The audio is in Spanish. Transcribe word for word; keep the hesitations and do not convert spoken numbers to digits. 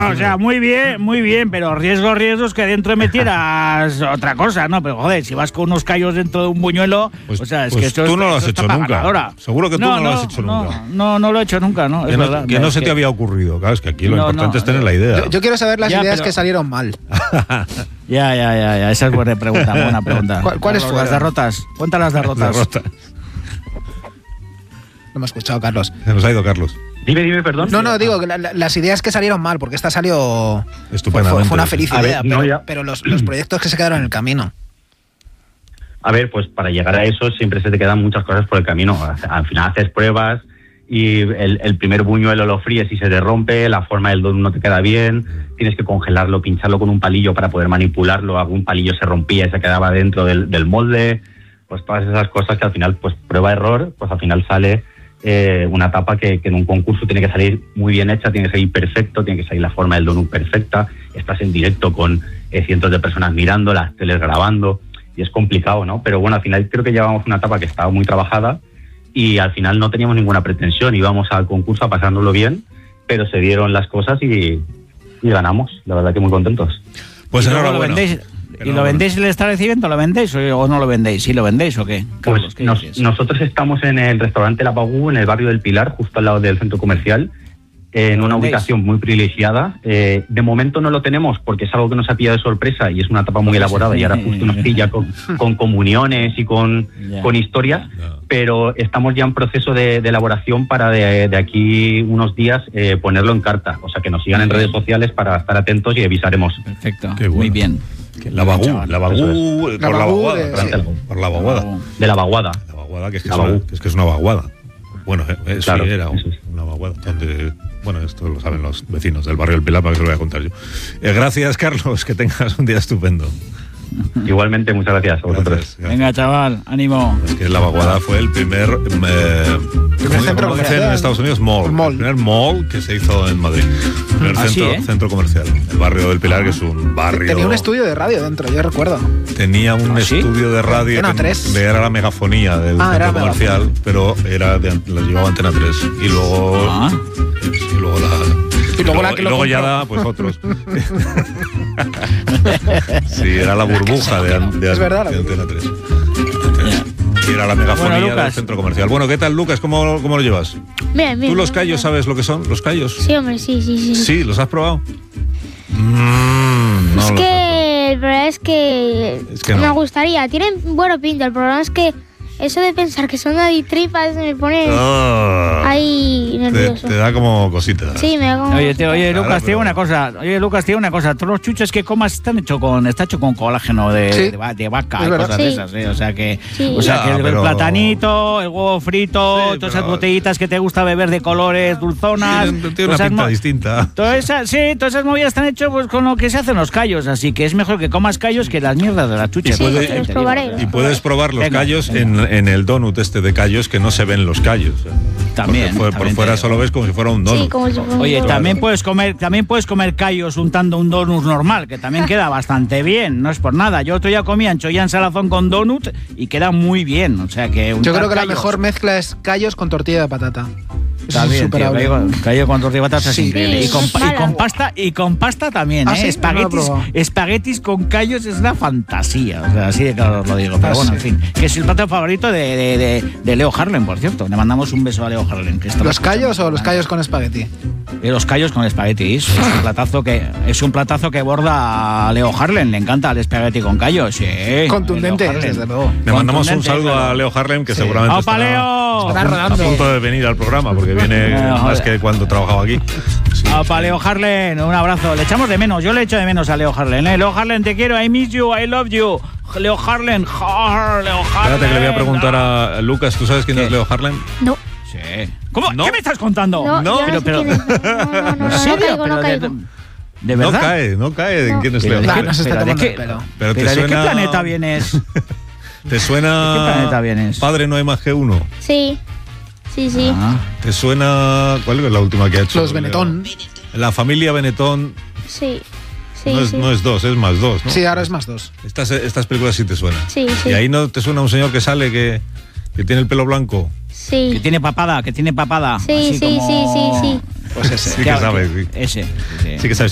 O sea, muy bien, muy bien, pero riesgos, riesgos que dentro metieras otra cosa, ¿no? Pero joder, si vas con unos callos dentro de un buñuelo, pues, o sea, es pues que esto tú es, no lo has esto hecho está nunca. pagadora. Seguro que tú no, no, no lo has hecho no, nunca. No, no lo he hecho nunca, ¿no? Que es no, verdad. que no es se que... te había ocurrido. Claro, es que aquí lo No, importante no, es tener eh, la idea. Yo, yo quiero saber las Ya, ideas pero- que salieron mal. Ya, ya, ya, ya, esa es buena pregunta, buena pregunta. ¿Cuál- cuáles Las fueron? derrotas, cuenta las derrotas. Derrota. No me ha escuchado, Carlos. Se nos ha ido Carlos. Dime, dime, perdón. No, no, digo que la- la- las ideas que salieron mal, porque esta salió. Fue, Estupendamente. fue- fue una feliz A ver, idea, no, pero, ya. pero los, los proyectos que se quedaron en el camino. A ver, pues para llegar a eso siempre se te quedan muchas cosas por el camino. Al final haces pruebas y el, el primer buñuelo lo fríes y se te rompe, la forma del donut no te queda bien, tienes que congelarlo, pincharlo con un palillo para poder manipularlo, algún palillo se rompía y se quedaba dentro del, del molde, pues todas esas cosas que al final, pues prueba-error, pues al final sale eh, una tapa que, que en un concurso tiene que salir muy bien hecha, tiene que salir perfecto, tiene que salir la forma del donut perfecta, estás en directo con eh, cientos de personas mirando, las teles grabando, y es complicado, ¿no? Pero bueno, al final creo que llevamos una etapa que estaba muy trabajada y al final no teníamos ninguna pretensión, íbamos al concurso a pasándolo bien, pero se dieron las cosas y, y ganamos, la verdad que muy contentos. Pues ¿Y luego enhorabuena. lo vendéis, ¿Y lo vendéis el establecimiento? ¿Lo vendéis o, o no lo vendéis? ¿Sí lo vendéis o qué? Carlos, Pues ¿qué nos- dices? nosotros estamos en el restaurante La Bagú, en el barrio del Pilar, justo al lado del centro comercial, en ¿Lo una vendéis? ubicación muy privilegiada. Eh, de momento no lo tenemos porque es algo que nos ha pillado de sorpresa y es una etapa muy elaborada y ahora justo nos pilla con, con comuniones y con, Ya. con historias, Ya. pero estamos ya en proceso de, de elaboración para de, de aquí unos días eh, ponerlo en carta. O sea, que nos sigan en Muy bien. redes sociales para estar atentos y avisaremos. Perfecto, Qué bueno. muy bien. La Bagú, Chaval. la Bagú, Eso por la Bagú vaguada, de- claro, sí. por la vaguada. De la vaguada. La vaguada, que es que, La es, una, Bagú. que es que es una vaguada. Bueno, eh, eso Claro, sí era un- eso es. una vaguada. Donde, bueno, esto lo saben los vecinos del barrio del Pilar, para que se lo voy a contar yo. Eh, gracias, Carlos, que tengas un día estupendo. Igualmente, muchas gracias a vosotros. Gracias, gracias. Venga, chaval, ánimo. Es que la vaguada fue el primer, eh, ¿cómo centro ¿cómo dicen comercial. en Estados Unidos? Mall. Mall. El primer mall que se hizo en Madrid. El primer Ah, sí, centro, ¿eh? centro comercial. El barrio del Pilar, que es un barrio. Tenía un estudio de radio dentro, yo recuerdo. Tenía un ¿Ah, sí? estudio de radio Antena que tres. era la megafonía del Ah, era centro la comercial, pero era de, la llevaba Antena tres. Y luego, Ah. y luego la. Y luego la que y lo luego ya compró. da, pues otros. Sí, era la burbuja de, an- de, Es verdad, de la Antena tres. Y era la megafonía Bueno, del Lucas. centro comercial. Bueno, ¿qué tal, Lucas? ¿Cómo, cómo lo llevas? Bien, bien. ¿Tú los callos sabes lo que son? ¿Los callos? Sí, hombre, sí, sí, sí. Sí, ¿los has probado? Mm, no es los has que el problema es que, Es que me no. gustaría. Tienen buena pinta. El problema es que eso de pensar que son aditripas me pone probado. Ah, ahí te, nervioso. te da como cosita. Sí, me da como... Oye, te- oye Claro, Lucas, te pero- digo una cosa. Oye, Lucas, te digo una cosa. Todos los chuches que comas están hechos con, está hecho con colágeno de, Sí. de, va- de vaca Es y verdad. cosas de Sí. esas. ¿eh? O sea que, Sí. o sea Ya, que el, pero- platanito, el huevo frito, Sí, todas pero- esas botellitas que te gusta beber de colores, dulzonas. Tiene, tiene todas una esas pinta mo- distinta. Todas esas, sí, todas esas movidas están hechas pues, con lo que se hacen los callos, así que es mejor que comas callos que las mierdas de las chuches. Sí, puede- sí, los Te probaré. digo, Y puedes probar los Venga, callos venga. en, en el donut este de callos que no se ven los callos. También, Porque fue- también por fuera te digo. solo ves como si fuera un donut. Sí, como si fuera un Oye, donut. también puedes comer, también puedes comer callos untando un donut normal, que también queda bastante bien, no es por nada. Yo otro día comí ancholla en salazón con donut y queda muy bien, o sea que Yo untar creo que la callos mejor mezcla es callos con tortilla de patata. Eso está es bien, tío, insuperable. callo, con- callo con tortilla de patata es Sí. increíble. Sí, y, con, es pa- y mala. con pasta y con pasta también, ¿Ah, ¿eh? sí? No lo he Espaguetis, probado. espaguetis con callos es una fantasía, o sea, así de claro os lo digo. Pero Ah, bueno, sí. en fin, que es el plato favorito de, de, de, de Leo Harlem, por cierto. Le mandamos un beso a Leo Harlem. Que está ¿Los callos o escuchando. los callos con espagueti? Eh, Los callos con espaguetis. Es un platazo que es un platazo que borda a Leo Harlem. Le encanta el espagueti con callos. Sí. Contundente, Leo Harlem. desde luego. Le mandamos un Contundente, saludo claro. a Leo Harlem, que Sí. seguramente ¡Opa, estará, Leo! Está a rodando. punto de venir al programa, porque viene Eh, más joder. que cuando trabajaba aquí. Sí. ¡Opa, Leo Harlem! Un abrazo. Le echamos de menos. Yo le echo de menos a Leo Harlem. ¿eh? Leo Harlem, te quiero. I miss you. I love you. Leo Harlem. Har- Leo Harlem. Espérate que le voy a preguntar a Lucas, ¿tú sabes quién ¿Qué? es Leo Harlem? No, Sí. ¿Cómo? ¿No? ¿Qué me estás contando? no, No, yo pero- sé pero- quién es. No, no, no, no, no, ¿En no serio? caigo, Pero no de, caigo. ¿De No verdad? cae, no cae en No. quién es Pero Leo ¿de Nah, qué- Harlem. no se está pero ¿de tomando qué- el pelo. Pero te pero ¿de qué suena- planeta vienes? ¿Te suena? ¿De qué planeta vienes? Padre no hay más que uno. Sí, sí, sí. Ah. ¿Te suena? ¿Cuál es la última que ha hecho? Los Benetton. La familia Benetton Sí, sí, no, es, sí. no es dos, es más dos, ¿no? Sí, ahora es más dos. Estas, estas películas sí te suenan. Sí, sí. Y ahí no te suena un señor que sale que, que tiene el pelo blanco. Sí. Que tiene papada, que tiene papada. Sí, así sí, como- sí, sí, sí. Pues ese. Sí que sabe, sí. Ese. sí. Sí que sabe.